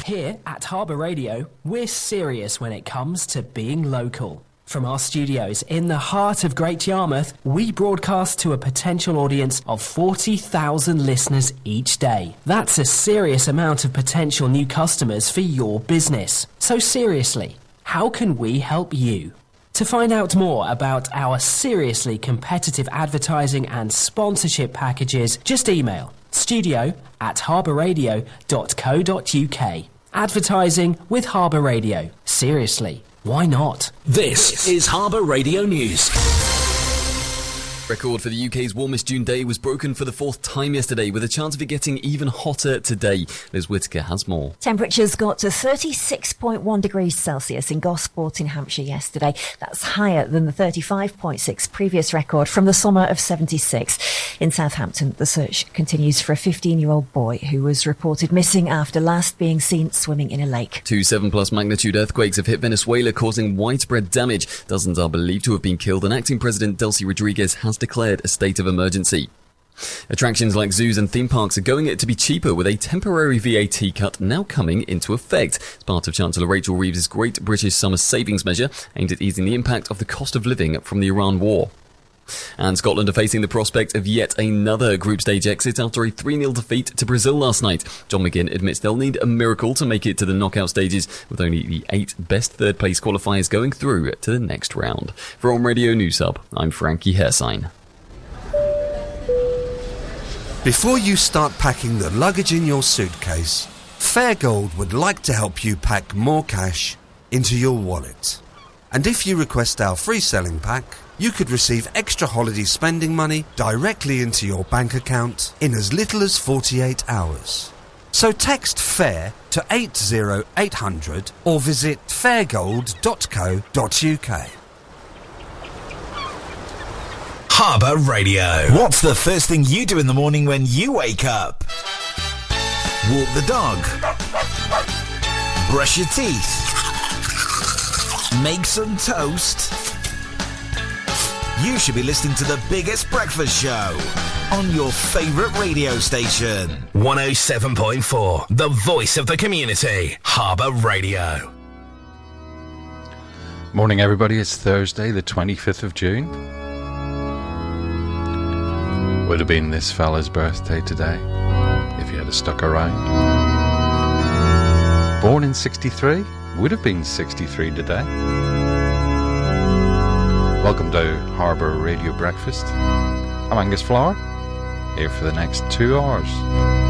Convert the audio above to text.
Here at Harbour Radio, we're serious when it comes to being local. From our studios in the heart of Great Yarmouth, we broadcast to a potential audience of 40,000 listeners each day. That's a serious amount of potential new customers for your business. So seriously, how can we help you? To find out more about our seriously competitive advertising and sponsorship packages, just email studio@harbourradio.co.uk. Advertising with Harbour Radio. Seriously, why not? This is Harbour Radio News. Record for the UK's warmest June day was broken for the fourth time yesterday, with a chance of it getting even hotter today. Liz Whittaker has more. Temperatures got to 36.1 degrees Celsius in Gosport in Hampshire yesterday. That's higher than the 35.6 previous record from the summer of 76. In Southampton, the search continues for a 15-year-old boy who was reported missing after last being seen swimming in a lake. 2 7+ magnitude earthquakes have hit Venezuela, causing widespread damage. Dozens are believed to have been killed, and acting President Delcy Rodriguez has declared a state of emergency. Attractions like zoos and theme parks are going to be cheaper, with a temporary VAT cut now coming into effect. As part of Chancellor Rachel Reeves' Great British Summer Savings measure aimed at easing the impact of the cost of living from the Iran war. And Scotland are facing the prospect of yet another group stage exit after a 3-0 defeat to Brazil last night. John McGinn admits they'll need a miracle to make it to the knockout stages, with only the 8 best third-place qualifiers going through to the next round. For On Radio News Hub, I'm Frankie Hersign. Before you start packing the luggage in your suitcase, Fairgold would like to help you pack more cash into your wallet. And if you request our free selling pack, you could receive extra holiday spending money directly into your bank account in as little as 48 hours. So text FAIR to 80800 or visit fairgold.co.uk. Harbour Radio. What's the first thing you do in the morning when you wake up? Walk the dog. Brush your teeth. Make some toast. You should be listening to the biggest breakfast show on your favourite radio station. 107.4, the voice of the community. Harbour Radio. Morning, everybody. It's Thursday, the 25th of June. Would have been this fella's birthday today if he had stuck around. Born in 63, would have been 63 today. Welcome to Harbour Radio Breakfast. I'm Angus Flower, here for the next 2 hours.